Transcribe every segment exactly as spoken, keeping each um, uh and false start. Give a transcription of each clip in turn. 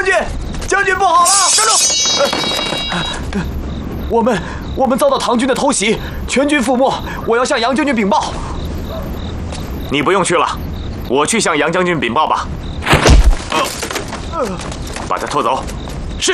将军，将军不好了！站住！呃、我们我们遭到唐军的偷袭，全军覆没。我要向杨将军禀报。 你不用去了，我去向杨将军禀报吧。呃呃、把他拖走。 是。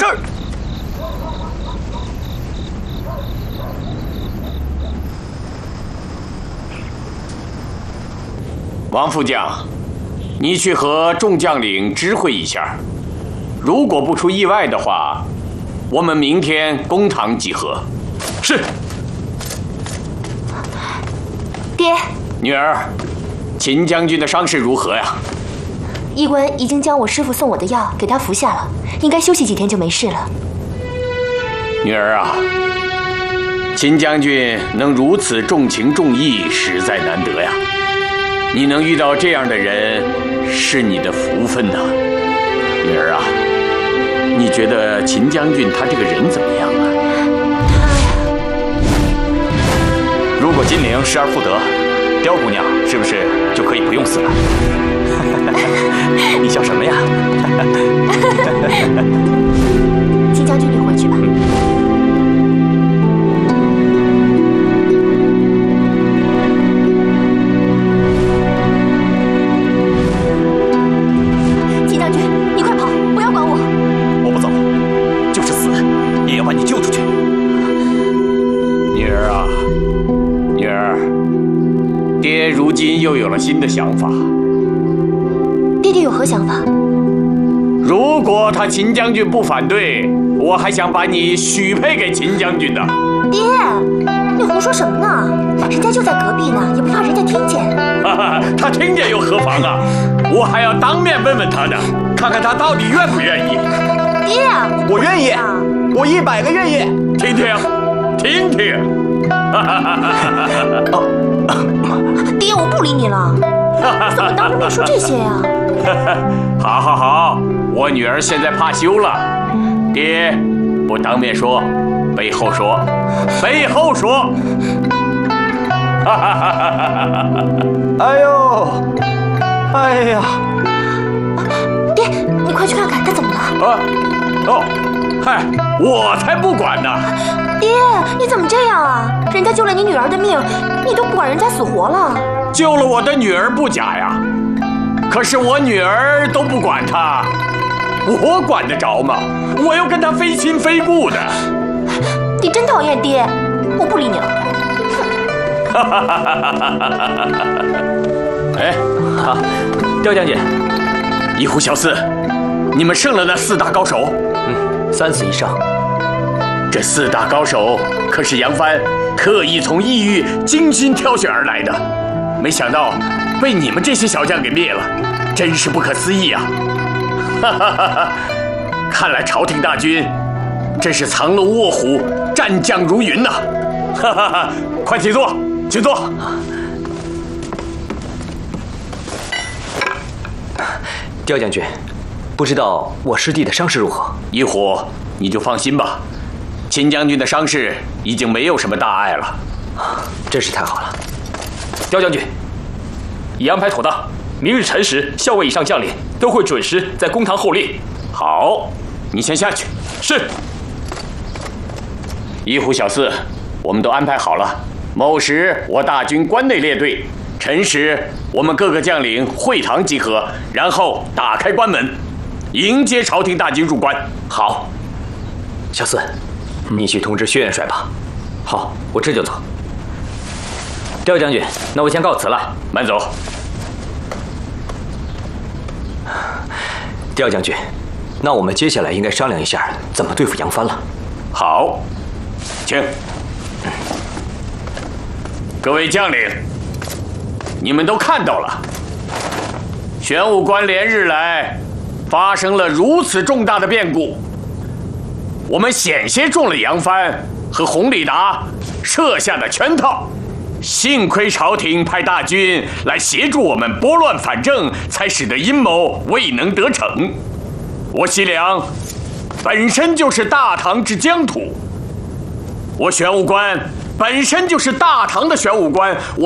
王副将，你去和众将领知会一下，如果不出意外的话，我们明天公堂集合。 是。 爹， 女儿，秦将军的伤势如何呀？ 医官已经将我师父送我的药给他服下了，应该休息几天就没事了。 女儿啊，秦将军能如此重情重义，实在难得呀。你能遇到这样的人，是你的福分呐，女儿啊。你觉得秦将军他这个人怎么样啊？ 如果金陵失而复得，刁姑娘是不是就可以不用死了？你笑什么呀？ 秦将军，你回去吧。秦将军，你快跑，不要管我。 我不走，就是死也要把你救出去。 女儿啊，女儿，爹如今又有了新的想法。 爹爹有何想法？ 如果他秦将军不反对，我还想把你许配给秦将军的。 爹，你胡说什么呢？人家就在隔壁呢，也不怕人家听见。 哈哈，他听见又何妨啊？我还要当面问问他呢，看看他到底愿不愿意。 爹， 我愿意，我一百个愿意。 听听，听听。 爹，我不理你了。怎么当着面说这些呀？ 好好好，我女儿现在怕羞了。爹，不当面说，背后说，背后说。 哎呦，哎呀！ 爹，你快去看看他怎么了。 啊，哦，嗨，我才不管呢。 爹，你怎么这样啊？人家救了你女儿的命，你都不管人家死活了。 救了我的女儿不假呀，可是我女儿都不管她，我管得着吗？我又跟她非亲非故的。 你真讨厌爹，我不理你了。 哎， 啊，刁将军， 一虎小四，你们胜了那四大高手？ 嗯，三死以上。 这四大高手可是杨帆特意从异域精心挑选而来的，没想到被你们这些小将给灭了，真是不可思议啊！哈哈哈哈！看来朝廷大军真是藏龙卧虎，战将如云呐！哈哈哈！快请坐，请坐。 刁将军，不知道我师弟的伤势如何？ 一虎，你就放心吧，秦将军的伤势已经没有什么大碍了。 真是太好了。 刁将军，已安排妥当，明日辰时，校尉以上将领都会准时在公堂候令。 好，你先下去。 是。 一虎小四，我们都安排好了。卯时我大军关内列队，辰时我们各个将领会堂集合，然后打开关门，迎接朝廷大军入关。 好，小四，你去通知薛元帅吧。好，我这就走。刁将军，那我先告辞了。 慢走。 刁将军，那我们接下来应该商量一下怎么对付杨帆了。 好，请。各位将领，你们都看到了，玄武关连日来发生了如此重大的变故，我们险些中了杨帆和洪礼达设下的圈套。幸亏朝廷派大军来协助我们拨乱反正，才使得阴谋未能得逞。我西凉本身就是大唐之疆土，我玄武关本身就是大唐的玄武关。我